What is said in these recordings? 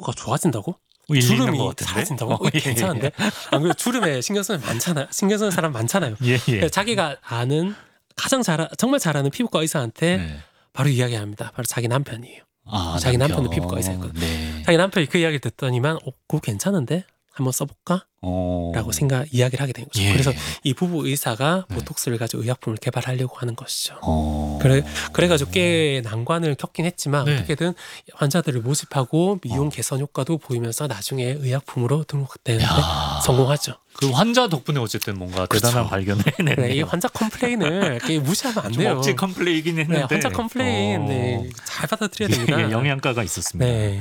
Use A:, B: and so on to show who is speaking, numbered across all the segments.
A: 피부가 좋아진다고?
B: 일리 있는
A: 주름이
B: 것 같은데?
A: 사라진다고?
B: 예.
A: 괜찮은데? 안 그래도 주름에 신경 쓰는 사람 많잖아요.
B: 예.
A: 그러니까 자기가 아는 정말 잘 아는 피부과 의사한테
B: 네.
A: 바로 이야기합니다. 바로 자기 남편이에요.
B: 아,
A: 자기 남편도 피부과 의사였거든요.
B: 네.
A: 자기 남편이 그 이야기를 듣더니만 그거 괜찮은데? 한번 써볼까? 라고 이야기를 하게 된 거죠.
B: 예.
A: 그래서 이 부부 의사가
B: 네.
A: 보톡스를 가지고 의약품을 개발하려고 하는 것이죠.
B: 어.
A: 그래가지고 꽤 난관을 겪긴 했지만
B: 네.
A: 어떻게든 환자들을 모집하고 미용 개선 효과도 보이면서 나중에 의약품으로 등록되는데
B: 야.
A: 성공하죠.
B: 그 환자 덕분에 어쨌든 뭔가
A: 그렇죠.
B: 대단한 발견을 해냈네요.
A: 네, 이 환자 컴플레인을 이렇게 무시하면 안
B: 좀
A: 돼요.
B: 억지 컴플레이긴 했는데
A: 네, 환자 컴플레인 네, 잘 받아들여야 됩니다.
B: 예, 영양가가 있었습니다.
A: 네.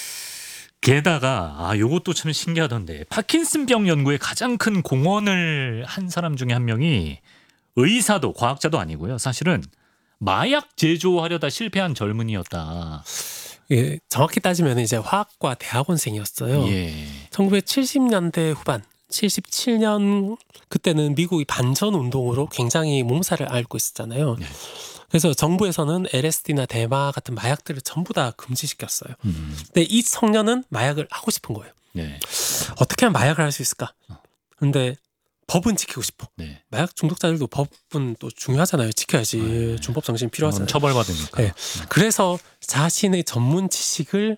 B: 게다가 요것도 참 신기하던데 파킨슨병 연구에 가장 큰 공헌을 한 사람 중에 한 명이 의사도 과학자도 아니고요. 사실은 마약 제조하려다 실패한 젊은이였다.
A: 예, 정확히 따지면 이제 화학과 대학원생이었어요.
B: 예.
A: 1970년대 후반 77년 그때는 미국이 반전 운동으로 굉장히 몸살을 앓고 있었잖아요.
B: 네.
A: 그래서 정부에서는 LSD나 대마 같은 마약들을 전부 다 금지시켰어요. 근데 이 청년은 마약을 하고 싶은 거예요.
B: 네.
A: 어떻게 하면 마약을 할 수 있을까? 근데 법은 지키고 싶어.
B: 네.
A: 마약 중독자들도 법은 또 중요하잖아요. 지켜야지.
B: 네.
A: 준법 정신 필요하잖아요.
B: 처벌받으니까.
A: 네. 그래서 자신의 전문 지식을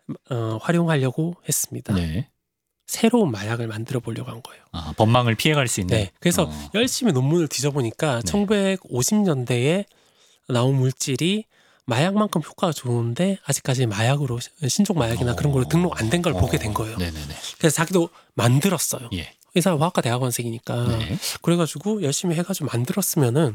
A: 활용하려고 했습니다.
B: 네.
A: 새로운 마약을 만들어 보려고 한 거예요.
B: 법망을 피해갈 수 있는.
A: 네. 그래서 열심히 논문을 뒤져보니까
B: 네.
A: 1950년대에 나온 물질이 마약만큼 효과가 좋은데 아직까지 마약으로 신종 마약이나 그런 걸로 등록 안 된 걸 보게 된 거예요.
B: 네네네.
A: 그래서 자기도 만들었어요.
B: 예.
A: 이 사람 화학과 대학원생이니까.
B: 네.
A: 그래가지고 열심히 해가지고 만들었으면은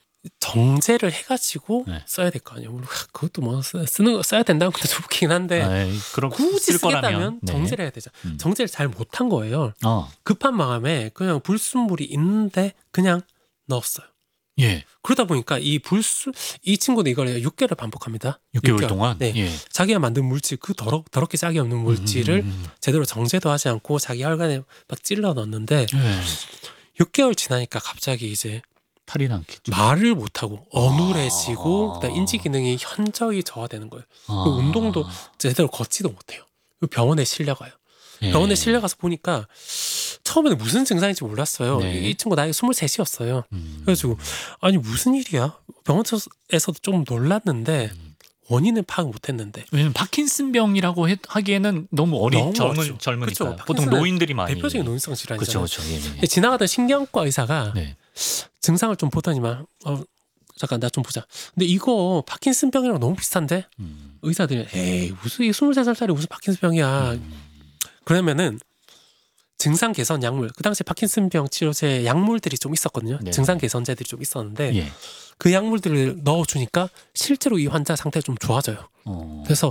A: 정제를 해가지고
B: 네.
A: 써야 될 거 아니에요. 물론 그것도 뭐 쓰는 거 써야 된다는 것도 좀 웃긴 한데
B: 그럼
A: 굳이
B: 쓸 거라면
A: 쓰겠다면
B: 네.
A: 정제를 해야 되죠. 정제를 잘 못한 거예요. 급한 마음에 그냥 불순물이 있는데 그냥 넣었어요.
B: 예.
A: 그러다 보니까 이 친구는 이걸 6개월 반복합니다.
B: 6개월 동안.
A: 네.
B: 예.
A: 자기가 만든 물질 그 더럽게 짝이 없는 물질을 제대로 정제도 하지 않고 자기 혈관에 막 찔러 넣었는데
B: 예.
A: 6개월 지나니까 갑자기 이제
B: 탈이 나겠죠.
A: 말을 못하고 어눌해지고 그다음 인지 기능이 현저히 저하되는 거예요. 그 운동도 제대로 걷지도 못해요. 병원에 실려가요.
B: 예.
A: 병원에 실려가서 보니까 처음에는 무슨 증상인지 몰랐어요.
B: 네.
A: 이 친구 나이 23이었어요. 그래가지고 아니 무슨 일이야? 병원에서도 좀 놀랐는데 원인을 파악 못했는데.
B: 왜냐면 파킨슨병이라고 하기에는 너무 젊으니까.
A: 그쵸.
B: 보통 노인들이 많이.
A: 대표적인 노인성 질환이잖아요.
B: 그렇죠. 예.
A: 지나가던 신경과 의사가
B: 네.
A: 증상을 좀 보더니만 잠깐 나 좀 보자. 근데 이거 파킨슨병이랑 너무 비슷한데? 의사들이 에이 무슨 23살짜리 무슨 파킨슨병이야. 그러면은 증상 개선 약물, 그 당시에 파킨슨병 치료제 약물들이 좀 있었거든요.
B: 네.
A: 증상 개선제들이 좀 있었는데
B: 예.
A: 그 약물들을 넣어주니까 실제로 이 환자 상태가 좀 좋아져요. 그래서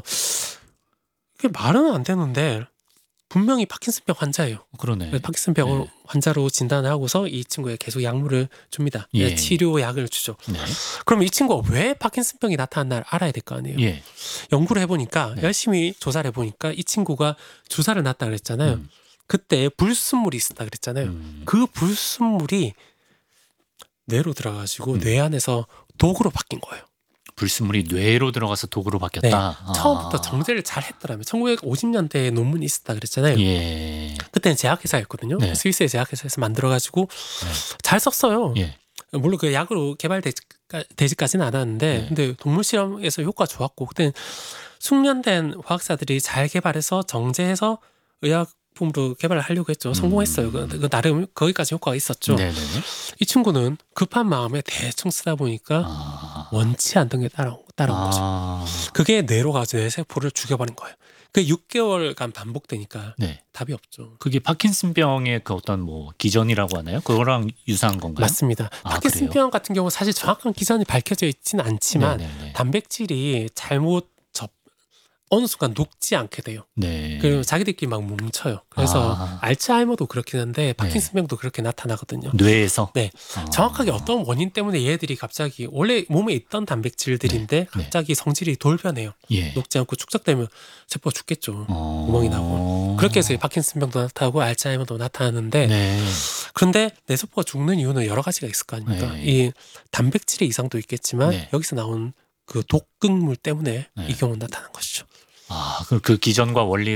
A: 이게 말은 안 되는데 분명히 파킨슨병 환자예요.
B: 그러네.
A: 파킨슨병
B: 네.
A: 환자로 진단을 하고서 이 친구에 계속 약물을 줍니다.
B: 예.
A: 치료약을 주죠.
B: 네.
A: 그럼 이 친구가 왜 파킨슨병이 나타났나를 알아야 될 거 아니에요.
B: 예.
A: 연구를 해보니까
B: 네.
A: 열심히 조사를 해보니까 이 친구가 주사를 놨다 그랬잖아요. 그때 불순물이 있었다 그랬잖아요. 그 불순물이 뇌로 들어가지고 뇌 안에서 독으로 바뀐 거예요.
B: 불순물이 뇌로 들어가서 독으로 바뀌었다.
A: 네. 처음부터 정제를 잘 했더라면 1950년대에 논문이 있었다 그랬잖아요.
B: 예.
A: 그때는 제약회사였거든요.
B: 네.
A: 스위스의 제약회사에서 만들어가지고 잘 썼어요.
B: 예.
A: 물론 그 약으로 개발되지까지는 않았는데
B: 네.
A: 근데 동물 실험에서 효과 좋았고 그때는 숙련된 화학사들이 잘 개발해서 정제해서 의약품으로 개발을 하려고 했죠. 성공했어요. 그 나름 거기까지 효과가 있었죠.
B: 네네네.
A: 이 친구는 급한 마음에 대충 쓰다 보니까 원치 않던 게 따라온 거죠. 그게 뇌로 가서 뇌세포를 죽여버린 거예요. 그 6개월간 반복되니까
B: 네.
A: 답이 없죠.
B: 그게 파킨슨병의 그 어떤 뭐 기전이라고 하나요? 그거랑 유사한 건가요?
A: 맞습니다. 파킨슨병 같은 경우 사실 정확한 기전이 밝혀져 있지는 않지만
B: 네네네.
A: 단백질이 잘못 어느 순간 녹지 않게 돼요.
B: 네.
A: 그리고 자기들끼리 막 뭉쳐요. 그래서 알츠하이머도 그렇긴 한데 파킨슨병도 그렇게 나타나거든요.
B: 뇌에서?
A: 네. 정확하게 어떤 원인 때문에 얘들이 갑자기 원래 몸에 있던 단백질들인데
B: 네.
A: 갑자기 성질이 돌변해요.
B: 예.
A: 녹지 않고 축적되면 세포가 죽겠죠. 구멍이 나고. 그렇게 해서 파킨슨병도 나타나고 알츠하이머도 나타나는데
B: 네.
A: 그런데 뇌세포가 죽는 이유는 여러 가지가 있을 거 아닙니까?
B: 네.
A: 이 단백질의 이상도 있겠지만
B: 네.
A: 여기서 나온 그 독극물 때문에
B: 네.
A: 이 경우는 나타난 것이죠.
B: 그 기전과 원리